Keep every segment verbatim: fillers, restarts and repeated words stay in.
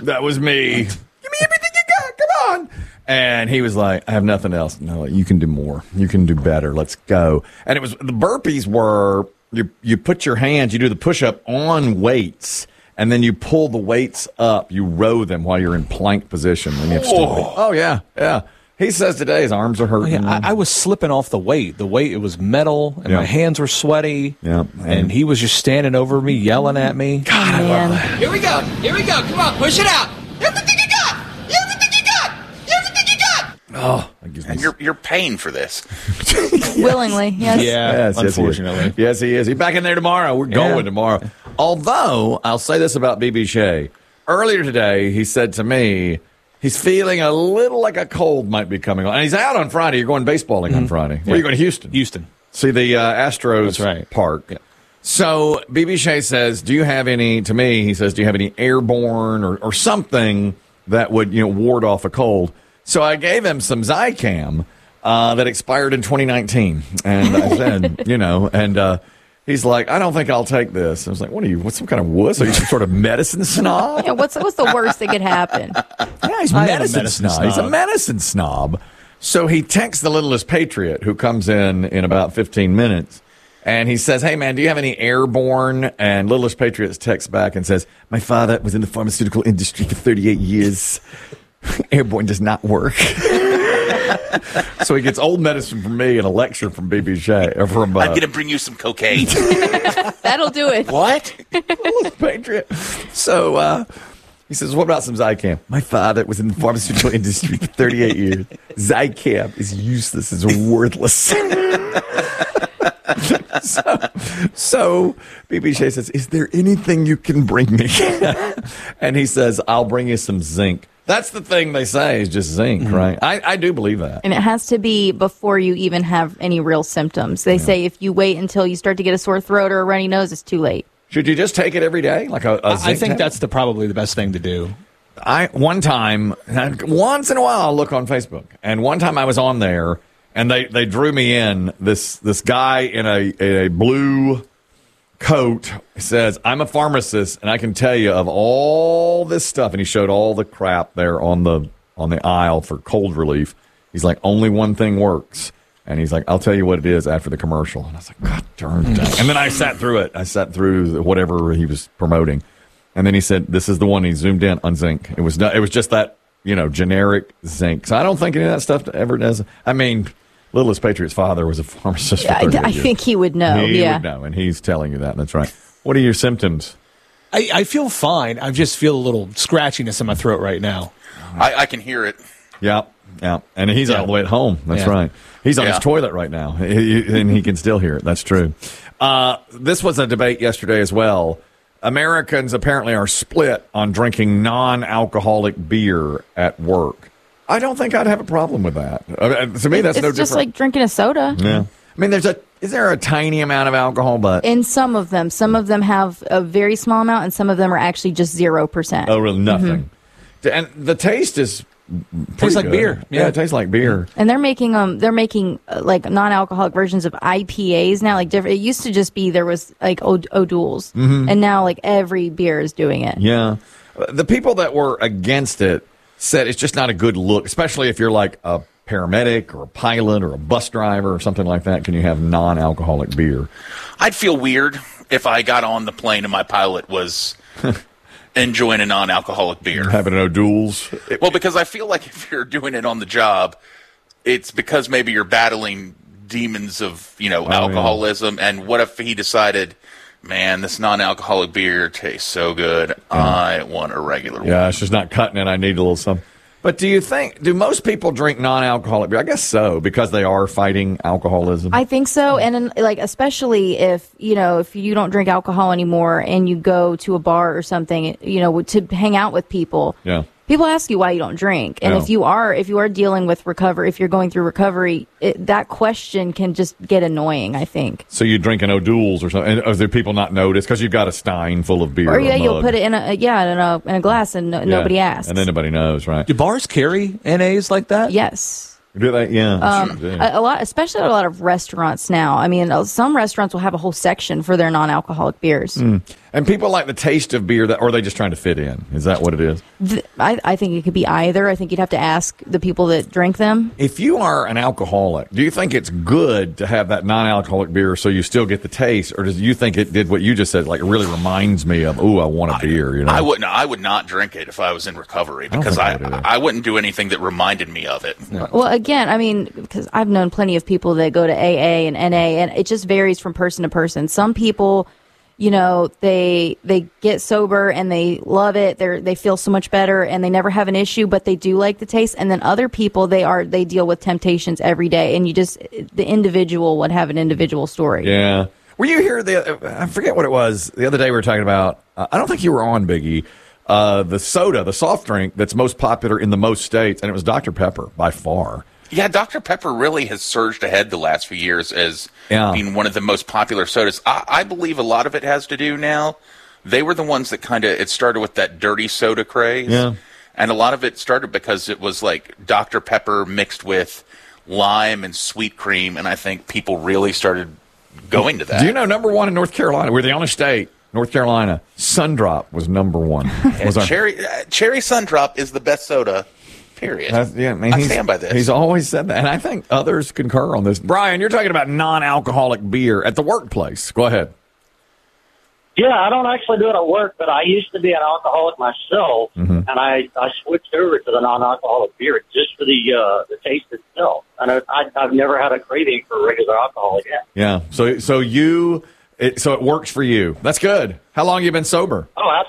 That was me. Give me everything you got. Come on. And he was like, I have nothing else. No, you can do more. You can do better. Let's go. And it was the burpees were you you put your hands, you do the push up on weights, and then you pull the weights up. You row them while you're in plank position. And you have oh. oh yeah, yeah. He says today his arms are hurting. Oh, yeah, I, I was slipping off the weight. The weight, it was metal, and yeah. my hands were sweaty. Yeah, and he was just standing over me, yelling at me. God, I love that. Here we go. Here we go. Come on, push it out. Everything you got. Everything you got. Everything you got. Oh, and you're you're paying for this. Yes. Willingly, yes. Yeah, yes, unfortunately. Yes, he is. Yes, he is. He's back in there tomorrow. We're going yeah. tomorrow. Although, I'll say this about B B Shea. Earlier today, he said to me, he's feeling a little like a cold might be coming on. And he's out on Friday. You're going baseballing mm-hmm. on Friday. Where yeah. are you going? Houston. Houston. See the uh, Astros right. park. Yeah. So B B Shea says, do you have any, to me, he says, do you have any airborne or, or something that would, you know, ward off a cold? So I gave him some Zicam uh, that expired in twenty nineteen. And I said, you know, and uh, he's like, I don't think I'll take this. I was like, what are you, what's some kind of wuss? Are you some sort of medicine snob? Yeah, what's, what's the worst that could happen? Yeah, he's medicine, medicine snob. snob. He's a medicine snob. So he texts the littlest patriot who comes in in about fifteen minutes. And he says, hey, man, do you have any airborne? And littlest patriot texts back and says, my father was in the pharmaceutical industry for thirty-eight years. Airborne does not work. So he gets old medicine from me and a lecture from B B Shea. Or from, uh, I'm going to bring you some cocaine. That'll do it. What? Littlest patriot. So uh, he says, what about some Zicam? My father was in the pharmaceutical industry for thirty-eight years. Zicam is useless. It's worthless. so, so B B Shea says, is there anything you can bring me? And he says, I'll bring you some zinc. That's the thing they say is just zinc, mm-hmm. right? I, I do believe that. And it has to be before you even have any real symptoms. They yeah. say if you wait until you start to get a sore throat or a runny nose, it's too late. Should you just take it every day? Like a, a zinc I think tab? that's the probably the best thing to do. I One time, once in a while, I'll look on Facebook. And one time I was on there, and they, they drew me in. This this guy in a, in a blue coat says, I'm a pharmacist, and I can tell you of all this stuff. And he showed all the crap there on the on the aisle for cold relief. He's like, only one thing works. And he's like, I'll tell you what it is after the commercial. And I was like, God darn it. And then I sat through it. I sat through whatever he was promoting. And then he said, this is the one. He zoomed in on zinc. It was not, it was just that, you know, generic zinc. So I don't think any of that stuff ever does. I mean, Littlest Patriot's father was a pharmacist for thirty I, I years. think he would know. He yeah. would know, and he's telling you that. That's right. What are your symptoms? I, I feel fine. I just feel a little scratchiness in my throat right now. I, I can hear it. Yeah, yeah. And he's yeah. all the way at home. That's yeah. right. He's on yeah. his toilet right now, he, he, and he can still hear it. That's true. Uh, this was a debate yesterday as well. Americans apparently are split on drinking non-alcoholic beer at work. I don't think I'd have a problem with that. I mean, to me, that's it's no different. It's just like drinking a soda. Yeah. I mean, there's a is there a tiny amount of alcohol? But in some of them, some of them have a very small amount, and some of them are actually just zero percent. Oh, really? Nothing. Mm-hmm. And the taste is tastes like good. beer. Yeah. yeah, it tastes like beer. And they're making um they're making uh, like non-alcoholic versions of I P As now. Like different. It used to just be there was like O'D- O'Doul's, mm-hmm. and now like every beer is doing it. Yeah, the people that were against it said it's just not a good look, especially if you're like a paramedic or a pilot or a bus driver or something like that. Can you have non-alcoholic beer? I'd feel weird if I got on the plane and my pilot was enjoying a non-alcoholic beer. Having an O'Doul's? Well, because I feel like if you're doing it on the job, it's because maybe you're battling demons of, you know, oh, alcoholism. Yeah. And what if he decided, man, this non-alcoholic beer tastes so good. Yeah. I want a regular one. Yeah, it's just not cutting it. I need a little something. But do you think, do most people drink non-alcoholic beer? I guess so, because they are fighting alcoholism. I think so. And in, like, especially if, you know, if you don't drink alcohol anymore and you go to a bar or something, you know, to hang out with people. Yeah. People ask you why you don't drink, and yeah. if you are if you are dealing with recovery, if you're going through recovery, it, that question can just get annoying. I think. So you drink an O'Doul's or something? And do people not notice because you've got a stein full of beer? Or yeah, or you'll put it in a yeah in a in a glass, and no, yeah. nobody asks, and then nobody knows, right? Do bars carry N As like that? Yes. Do they? Yeah. Um, a, a lot, especially at a lot of restaurants now. I mean, some restaurants will have a whole section for their non-alcoholic beers. Mm. And people like the taste of beer, that, or are they just trying to fit in? Is that what it is? The, I, I think it could be either. I think you'd have to ask the people that drink them. If you are an alcoholic, do you think it's good to have that non-alcoholic beer so you still get the taste, or do you think it did what you just said? Like, it really reminds me of, ooh, I want a beer. You know, I wouldn't. I would not drink it if I was in recovery because I, I, I, I wouldn't do anything that reminded me of it. Yeah. Well, again, I mean, because I've known plenty of people that go to A A and N A, and it just varies from person to person. Some people, you know, they they get sober and they love it. They they feel so much better and they never have an issue, but they do like the taste. And then other people, they are they deal with temptations every day, and you just the individual would have an individual story. Yeah. Were you here the? I forget what it was. The other day we were talking about. Uh, I don't think you were on, Biggie. Uh, the soda, the soft drink that's most popular in the most states, and it was Doctor Pepper by far. Yeah, Doctor Pepper really has surged ahead the last few years as yeah. being one of the most popular sodas. I, I believe a lot of it has to do now. They were the ones that kind of, it started with that dirty soda craze. Yeah. And a lot of it started because it was like Doctor Pepper mixed with lime and sweet cream, and I think people really started going to that. Do you know number one in North Carolina? We're the only state, North Carolina. Sundrop was number one. Was our, cherry, uh, cherry Sundrop is the best soda. Period. Uh, yeah, I, mean, I he's, stand by this. He's always said that, and I think others concur on this. Brian, you're talking about non-alcoholic beer at the workplace. Go ahead. Yeah, I don't actually do it at work, but I used to be an alcoholic myself, mm-hmm. and I, I switched over to the non-alcoholic beer just for the uh, the taste itself. And I, I, I've never had a craving for regular alcohol again. Yeah, so so you it, so it works for you. That's good. How long have you been sober? Oh, absolutely.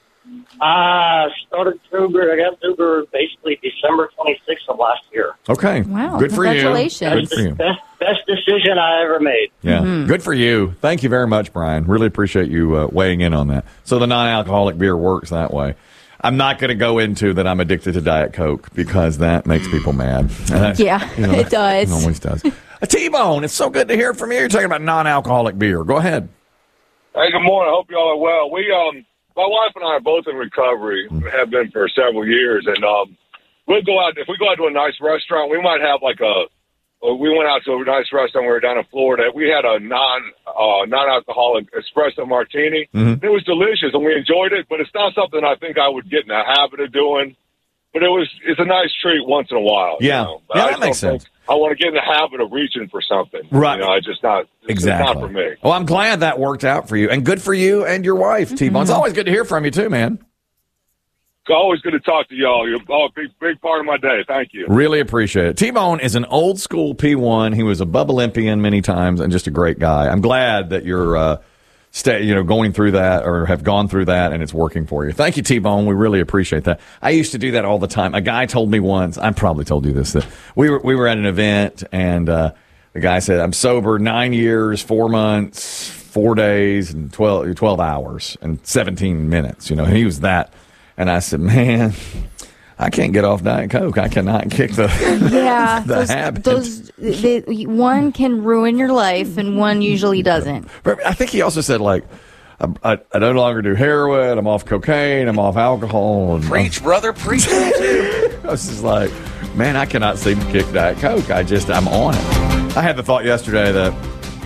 I started sober. I got sober basically December twenty-sixth of last year. Okay. Wow. Good for you. Congratulations. Good for you. Best, best decision I ever made. Yeah. Mm-hmm. Good for you. Thank you very much, Brian. Really appreciate you uh, weighing in on that. So the non-alcoholic beer works that way. I'm not going to go into that I'm addicted to Diet Coke because that makes people mad. Uh, yeah, you know, it does. It always does. A T-Bone, it's so good to hear from you. You're talking about non-alcoholic beer. Go ahead. Hey, good morning. I hope y'all are well. We, um, my wife and I are both in recovery, have been for several years, and um, we'll go out. If we go out to a nice restaurant, we might have like a. We went out to a nice restaurant. We were down in Florida. We had a non uh, non-alcoholic espresso martini. Mm-hmm. It was delicious, and we enjoyed it. But it's not something I think I would get in the habit of doing. But it was. It's a nice treat once in a while. Yeah, you know? yeah, I that makes sense. I want to get in the habit of reaching for something. Right. You know, I just not. It's exactly. not for me. Well, I'm glad that worked out for you, and good for you and your wife, mm-hmm. T-Bone. It's always good to hear from you too, man. It's always good to talk to y'all. You're a big, big part of my day. Thank you. Really appreciate it. T-Bone is an old school P one. He was a Bub Olympian many times and just a great guy. I'm glad that you're, uh, stay, you know, going through that or have gone through that and it's working for you. Thank you, T-Bone. We really appreciate that. I used to do that all the time. A guy told me once, I probably told you this, that we were, we were at an event and, uh, the guy said, I'm sober nine years, four months, four days, and twelve, twelve hours and seventeen minutes. You know, he was that. And I said, man, I can't get off Diet Coke. I cannot kick the, yeah, the those, habit. Those, they, one can ruin your life, and one usually doesn't. But I think he also said, like, I, I, I no longer do heroin. I'm off cocaine. I'm off alcohol. And preach, I'm, brother, preach. I was just like, man, I cannot seem to kick Diet Coke. I just, I'm on it. I had the thought yesterday that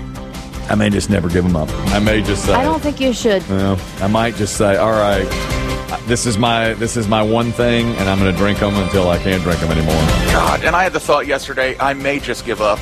I may just never give them up. I may just say. I don't think you should. Well, I might just say, all right. This is my this is my one thing, and I'm going to drink them until I can't drink them anymore. God, and I had the thought yesterday, I may just give up.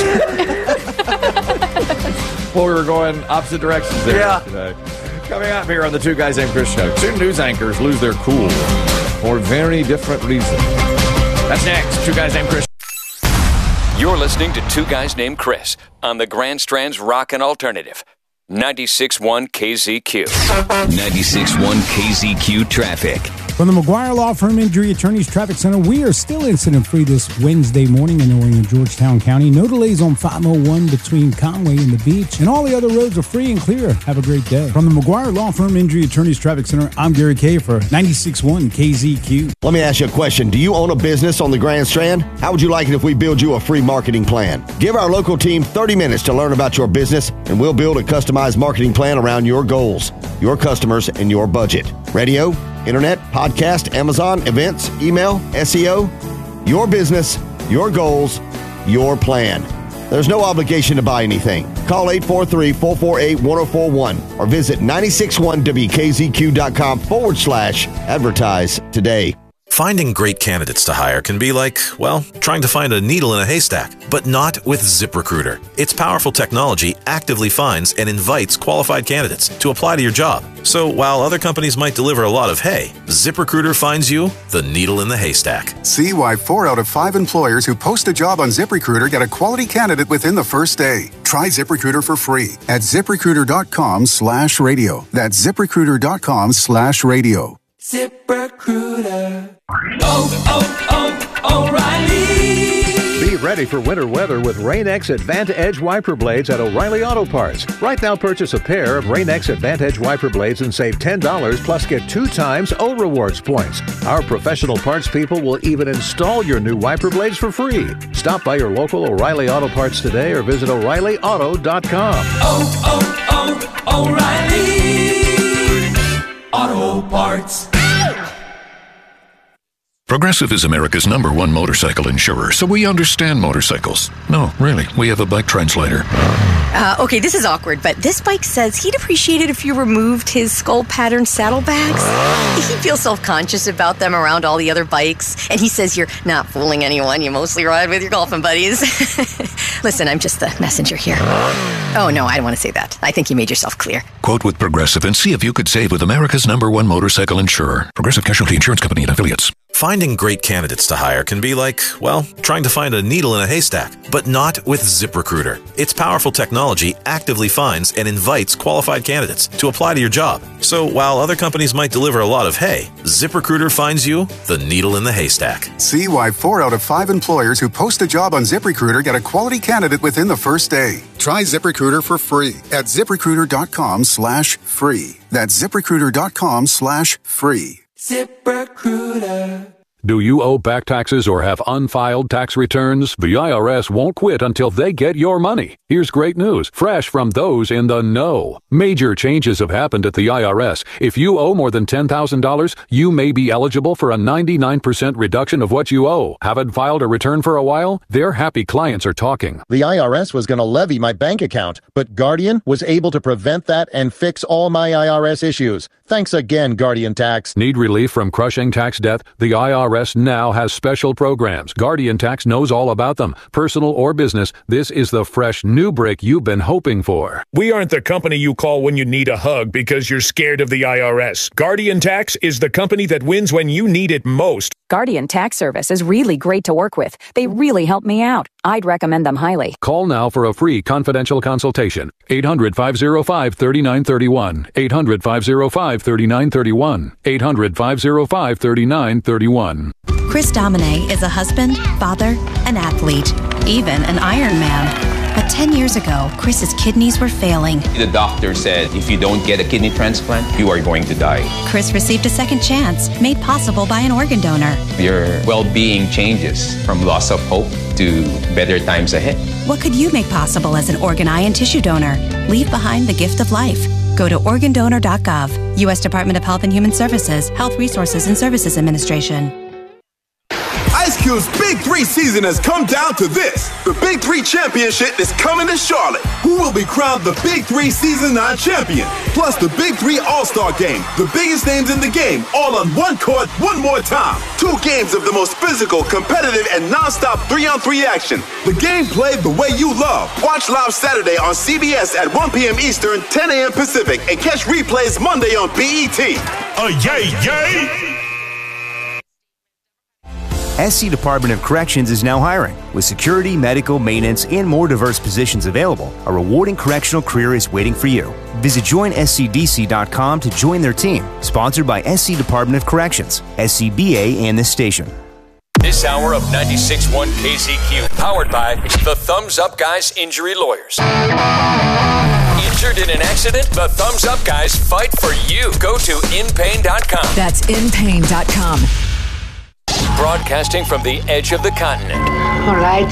Well, we were going opposite directions there yeah. today. Coming up here on the Two Guys Named Chris show, two news anchors lose their cool for very different reasons. That's next. Two Guys Named Chris. You're listening to Two Guys Named Chris on the Grand Strand's Rockin' Alternative. ninety-six point one K Z Q. ninety-six point one K Z Q traffic. From the McGuire Law Firm Injury Attorneys Traffic Center, we are still incident-free this Wednesday morning in Orion and Georgetown County. No delays on five oh one between Conway and the beach, and all the other roads are free and clear. Have a great day. From the McGuire Law Firm Injury Attorneys Traffic Center, I'm Gary Kay for ninety-six point one K Z Q. Let me ask you a question. Do you own a business on the Grand Strand? How would you like it if we build you a free marketing plan? Give our local team thirty minutes to learn about your business, and we'll build a customized marketing plan around your goals, your customers, and your budget. Radio, internet, podcast, Amazon, events, email, S E O, your business, your goals, your plan. There's no obligation to buy anything. Call Call eight four three, four four eight, one oh four one or visit nine six one W K Z Q dot com forward slash advertise today. Finding great candidates to hire can be like, well, trying to find a needle in a haystack, but not with ZipRecruiter. Its powerful technology actively finds and invites qualified candidates to apply to your job. So while other companies might deliver a lot of hay, ZipRecruiter finds you the needle in the haystack. See why four out of five employers who post a job on ZipRecruiter get a quality candidate within the first day. Try ZipRecruiter for free at ZipRecruiter.com slash radio. That's ZipRecruiter.com slash radio. ZipRecruiter. Oh, oh, oh, O'Reilly. Be ready for winter weather with Rain-X Advant-Edge wiper blades at O'Reilly Auto Parts. Right now, purchase a pair of Rain-X Advant-Edge wiper blades and save ten dollars plus get two times O Rewards points. Our professional parts people will even install your new wiper blades for free. Stop by your local O'Reilly Auto Parts today or visit O'Reilly Auto dot com. Oh, oh, oh, O'Reilly Auto Parts. Progressive is America's number one motorcycle insurer, so we understand motorcycles. No, really, we have a bike translator. Uh, okay, this is awkward, but this bike says he'd appreciate it if you removed his skull pattern saddlebags. He feels self-conscious about them around all the other bikes, and he says you're not fooling anyone. You mostly ride with your golfing buddies. Listen, I'm just the messenger here. Oh, no, I don't want to say that. I think you made yourself clear. Quote with Progressive and see if you could save with America's number one motorcycle insurer. Progressive Casualty Insurance Company and Affiliates. Finding great candidates to hire can be like, well, trying to find a needle in a haystack, but not with ZipRecruiter. Its powerful technology actively finds and invites qualified candidates to apply to your job. So while other companies might deliver a lot of hay, ZipRecruiter finds you the needle in the haystack. See why four out of five employers who post a job on ZipRecruiter get a quality candidate within the first day. Try ZipRecruiter for free at ZipRecruiter.com slash free. That's ZipRecruiter.com slash free. ZipRecruiter. Do you owe back taxes or have unfiled tax returns? The I R S won't quit until they get your money. Here's great news, fresh from those in the know. Major changes have happened at the I R S. If you owe more than ten thousand dollars, you may be eligible for a ninety-nine percent reduction of what you owe. Haven't filed a return for a while? Their happy clients are talking. The I R S was going to levy my bank account, but Guardian was able to prevent that and fix all my I R S issues. Thanks again, Guardian Tax. Need relief from crushing tax debt? The I R S now has special programs. Guardian Tax knows all about them. Personal or business, this is the fresh new break you've been hoping for. We aren't the company you call when you need a hug because you're scared of the I R S. Guardian Tax is the company that wins when you need it most. Guardian Tax Service is really great to work with. They really helped me out. I'd recommend them highly. Call now for a free confidential consultation. eight hundred, five oh five, three nine three one. eight hundred, five oh five, three nine three one. eight hundred, five oh five, three nine three one. Chris Domine is a husband, father, an athlete, even an Ironman. But ten years ago, Chris's kidneys were failing. The doctor said if you don't get a kidney transplant, you are going to die. Chris received a second chance, made possible by an organ donor. Your well-being changes from loss of hope to better times ahead. What could you make possible as an organ, eye, and tissue donor? Leave behind the gift of life. Go to organ donor dot gov. U S Department of Health and Human Services, Health Resources and Services Administration. Ice Cube's Big Three season has come down to this. The Big Three Championship is coming to Charlotte. Who will be crowned the Big Three Season nine champion? Plus the Big Three All-Star Game. The biggest names in the game, all on one court, one more time. Two games of the most physical, competitive, and non-stop three-on-three action. The game played the way you love. Watch live Saturday on C B S at one p.m. Eastern, ten a.m. Pacific, and catch replays Monday on B E T. A yay, yay! S C Department of Corrections is now hiring. With security, medical, maintenance, and more diverse positions available, a rewarding correctional career is waiting for you. Visit join S C D C dot com to join their team. Sponsored by S C Department of Corrections, S C B A, and this station. This hour of ninety-six point one K Z Q, powered by the Thumbs Up Guys Injury Lawyers. Injured in an accident? The Thumbs Up Guys fight for you. Go to in pain dot com. That's in pain dot com. Broadcasting from the edge of the continent. All right.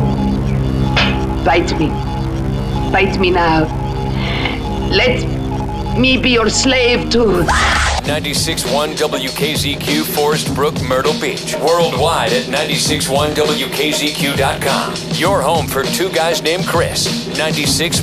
Bite me. Bite me now. Let me be your slave too. ninety-six point one W K Z Q, Forest Brook, Myrtle Beach. Worldwide at ninety-six point one W K Z Q dot com. Your home for two guys named Chris. ninety-six